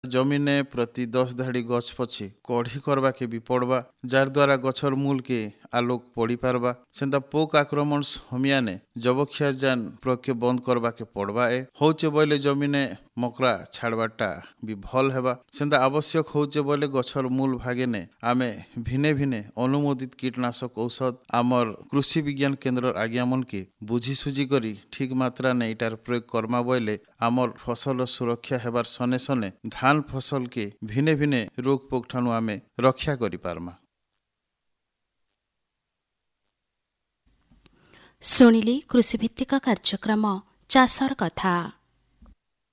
जमीने प्रति 10 धाड़ी गछ पछी कढ़ी करवा के भी पड़वा, जार द्वारा गछर मूल के आलोक पड़ी पारबा। सेंता पोक आक्रमण हमियाने जबक्षार जान प्रयोग के बंद करवा के पड़वा। होचे बोले जमीने मकरा छाड़वाटा भी भल हेबा। सेंता आवश्यक होचे बोले गछर मूल भागेने आमे भिने भिने अनुमोदित कीटनाशक औषध आमर कृषि विज्ञान केंद्र आज्ञा मन के बुझी सुझी करी ठीक मात्रा ने इटार प्रयोग करमा बोले आमर फसल सुरक्षा हेबार सने सने धान फसल के भिने भिने रोग पोक ठानु आमे रक्षा करि पारमा। शुणिले कृषिभित्तिक कार्यक्रम चाषर कथा।